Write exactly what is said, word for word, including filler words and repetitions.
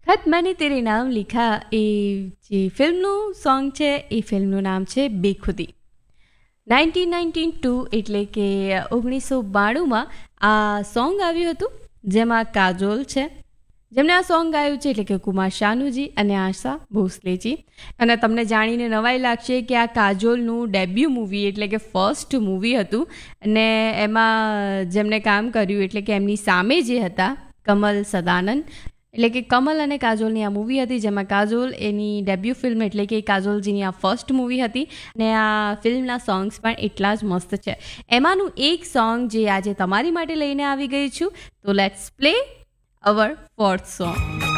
ખત मैंने तेरे नाम लिखा એ જે ફિલ્મનું સોંગ છે એ ફિલ્મનું નામ છે બેખુદી. નાઇન્ટીન નાઇન્ટી ટુ એટલે કે ઓગણીસો બાણુંમાં આ સોંગ આવ્યું હતું, જેમાં કાજોલ છે જેમણે આ સોંગ ગાયું છે, એટલે કે કુમાર શાનુજી અને આશા ભોસલેજી. અને તમને જાણીને નવાઈ લાગશે કે આ કાજોલનું ડેબ્યુ મૂવી એટલે કે ફર્સ્ટ મૂવી હતું, અને એમાં જેમણે કામ કર્યું એટલે કે એમની સામે જે હતા કમલ સદાનંદ, એટલે કે કમલ અને કાજોલની આ મૂવી હતી, જેમાં કાજોલ એની ડેબ્યુ ફિલ્મ એટલે કે કાજોલજીની આ ફર્સ્ટ મૂવી હતી. અને આ ફિલ્મના સોંગ્સ પણ એટલા જ મસ્ત છે. એમાંનું એક સોંગ જે આજે તમારી માટે લઈને આવી ગઈ છું, તો let's play hour fourth song.